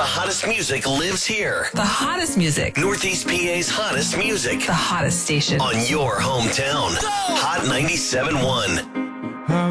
hottest music lives here. The hottest music. Northeast PA's hottest music. The hottest station. On your hometown. Hot 97.1.